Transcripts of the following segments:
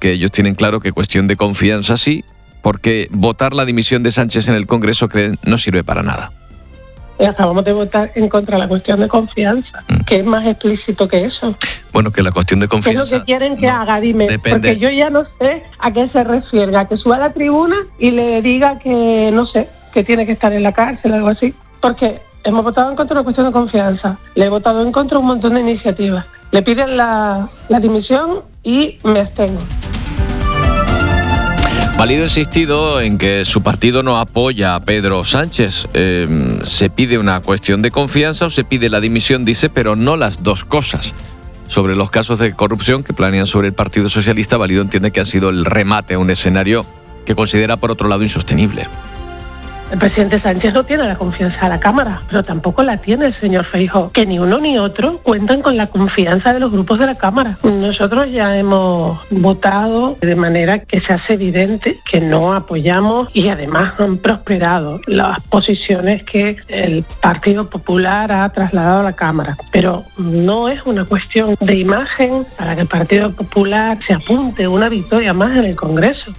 que ellos tienen claro que cuestión de confianza sí, porque votar la dimisión de Sánchez en el Congreso creen no sirve para nada. Acabamos de votar en contra de la cuestión de confianza, que es más explícito que eso. Bueno, que la cuestión de confianza... ¿Qué es lo que quieren que haga? Dime, depende. Porque yo ya no sé a qué se refiere, a que suba a la tribuna y le diga que, no sé, que tiene que estar en la cárcel o algo así. Porque hemos votado en contra de la cuestión de confianza, le he votado en contra de un montón de iniciativas. Le piden la dimisión y me abstengo. Valido ha insistido en que su partido no apoya a Pedro Sánchez. Se pide una cuestión de confianza o se pide la dimisión, dice, pero no las dos cosas. Sobre los casos de corrupción que planean sobre el Partido Socialista, Valido entiende que ha sido el remate a un escenario que considera, por otro lado, insostenible. El presidente Sánchez no tiene la confianza de la Cámara, pero tampoco la tiene el señor Feijóo, que ni uno ni otro cuentan con la confianza de los grupos de la Cámara. Nosotros ya hemos votado de manera que se hace evidente que no apoyamos y además han prosperado las posiciones que el Partido Popular ha trasladado a la Cámara. Pero no es una cuestión de imagen para que el Partido Popular se apunte una victoria más en el Congreso.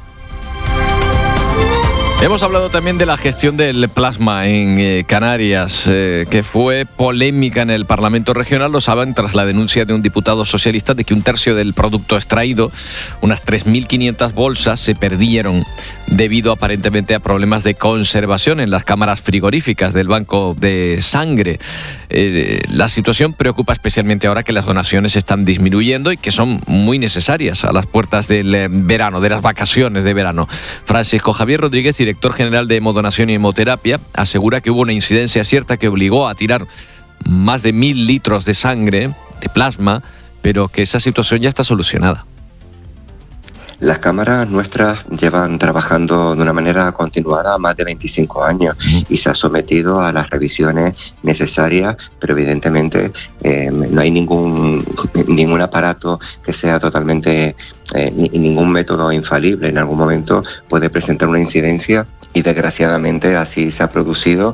Hemos hablado también de la gestión del plasma en Canarias, que fue polémica en el Parlamento Regional, lo saben, tras la denuncia de un diputado socialista de que un tercio del producto extraído, unas 3.500 bolsas, se perdieron debido aparentemente a problemas de conservación en las cámaras frigoríficas del banco de sangre. La situación preocupa especialmente ahora que las donaciones están disminuyendo y que son muy necesarias a las puertas del verano, de las vacaciones de verano. Francisco Javier Rodríguez, director general de Hemodonación y Hemoterapia, asegura que hubo una incidencia cierta que obligó a tirar más de 1.000 litros de sangre, de plasma, pero que esa situación ya está solucionada. Las cámaras nuestras llevan trabajando de una manera continuada más de 25 años y se ha sometido a las revisiones necesarias, pero evidentemente no hay ningún aparato que sea totalmente, ningún método infalible. En algún momento puede presentar una incidencia y desgraciadamente así se ha producido.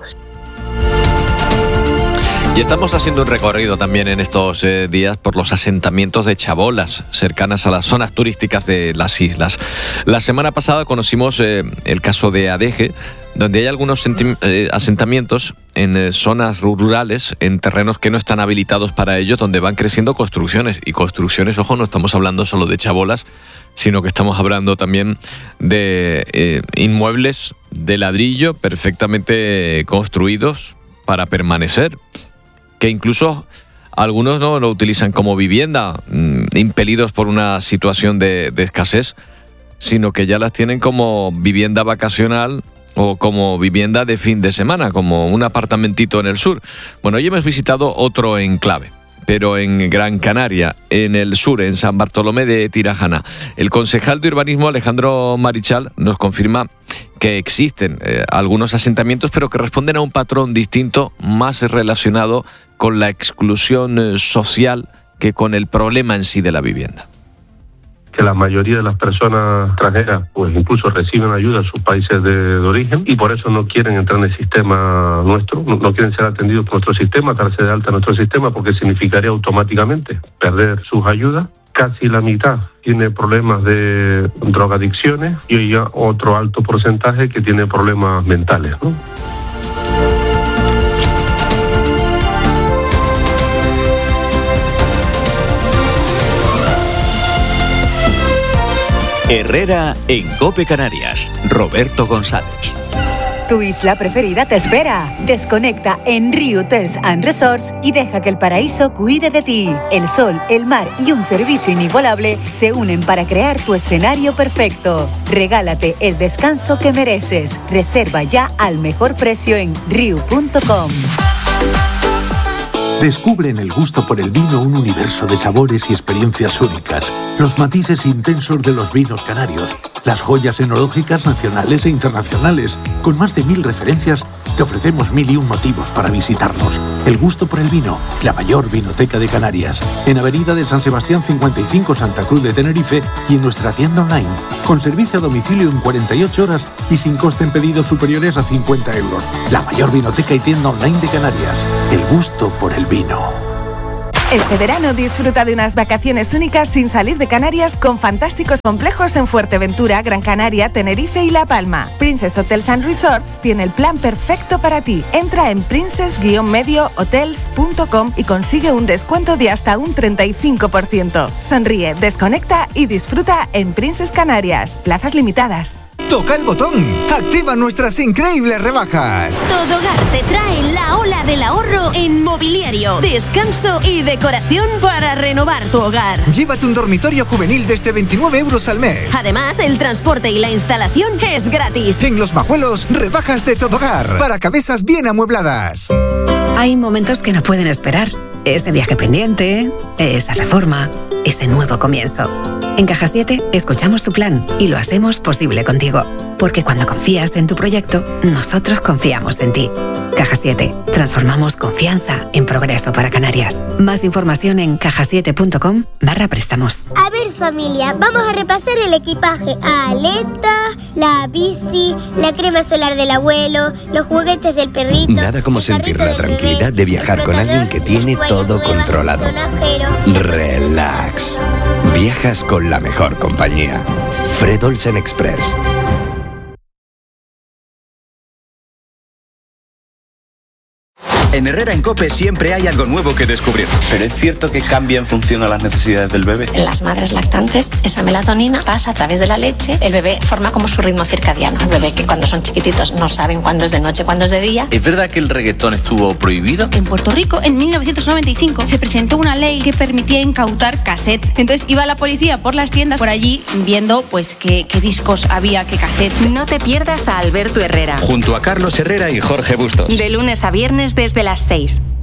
Y estamos haciendo un recorrido también en estos días por los asentamientos de chabolas cercanas a las zonas turísticas de las islas. La semana pasada conocimos el caso de Adeje, donde hay algunos asentamientos en zonas rurales, en terrenos que no están habilitados para ello, donde van creciendo construcciones. Y construcciones, ojo, no estamos hablando solo de chabolas, sino que estamos hablando también de inmuebles de ladrillo perfectamente construidos para permanecer, que incluso algunos no lo utilizan como vivienda, impelidos por una situación de escasez, sino que ya las tienen como vivienda vacacional o como vivienda de fin de semana, como un apartamentito en el sur. Bueno, hoy hemos visitado otro enclave, pero en Gran Canaria, en el sur, en San Bartolomé de Tirajana. El concejal de urbanismo, Alejandro Marichal, nos confirma que existen algunos asentamientos, pero que responden a un patrón distinto, más relacionado con la exclusión social que con el problema en sí de la vivienda. Que la mayoría de las personas extranjeras pues incluso reciben ayuda en sus países de origen y por eso no quieren entrar en el sistema nuestro, no quieren ser atendidos por nuestro sistema, darse de alta en nuestro sistema, porque significaría automáticamente perder sus ayudas. Casi la mitad tiene problemas de drogadicciones y hay otro alto porcentaje que tiene problemas mentales, ¿no? Herrera en COPE Canarias. Roberto González. Tu isla preferida te espera. Desconecta en Riu Hotels & Resorts y deja que el paraíso cuide de ti. El sol, el mar y un servicio inigualable se unen para crear tu escenario perfecto. Regálate el descanso que mereces. Reserva ya al mejor precio en riu.com. Descubre en el gusto por el vino un universo de sabores y experiencias únicas. Los matices intensos de los vinos canarios. Las joyas enológicas nacionales e internacionales. Con más de 1.000 referencias, te ofrecemos 1.001 motivos para visitarnos. El gusto por el vino, la mayor vinoteca de Canarias. En Avenida de San Sebastián 55, Santa Cruz de Tenerife, y en nuestra tienda online. Con servicio a domicilio en 48 horas y sin coste en pedidos superiores a 50 euros. La mayor vinoteca y tienda online de Canarias. El gusto por el vino. Este verano disfruta de unas vacaciones únicas sin salir de Canarias con fantásticos complejos en Fuerteventura, Gran Canaria, Tenerife y La Palma. Princess Hotels and Resorts tiene el plan perfecto para ti. Entra en princess-mediohotels.com y consigue un descuento de hasta un 35%. Sonríe, desconecta y disfruta en Princess Canarias. Plazas limitadas. Toca el botón. Activa nuestras increíbles rebajas. Todogar te trae la ola del ahorro en mobiliario, descanso y decoración para renovar tu hogar. Llévate un dormitorio juvenil desde 29 euros al mes. Además, el transporte y la instalación es gratis. En Los Majuelos, rebajas de Todogar para cabezas bien amuebladas. Hay momentos que no pueden esperar. Ese viaje pendiente, esa reforma, ese nuevo comienzo. En Caja 7 escuchamos tu plan y lo hacemos posible contigo. Porque cuando confías en tu proyecto, nosotros confiamos en ti. Caja 7. Transformamos confianza en progreso para Canarias. Más información en cajasiete.com/préstamos. A ver, familia, vamos a repasar el equipaje. Aletas, la bici, la crema solar del abuelo, los juguetes del perrito. Nada como sentir la tranquilidad de viajar con alguien que tiene todo controlado. Relax. Viajas con la mejor compañía. Fred Olsen Express. En Herrera en COPE siempre hay algo nuevo que descubrir. Pero es cierto que cambia en función a las necesidades del bebé. En las madres lactantes, esa melatonina pasa a través de la leche. El bebé forma como su ritmo circadiano. El bebé que cuando son chiquititos no saben cuándo es de noche, cuándo es de día. ¿Es verdad que el reggaetón estuvo prohibido? En Puerto Rico, en 1995, se presentó una ley que permitía incautar cassettes. Entonces iba la policía por las tiendas por allí viendo pues qué discos había, qué cassettes. No te pierdas a Alberto Herrera. Junto a Carlos Herrera y Jorge Bustos. De lunes a viernes desde las 6.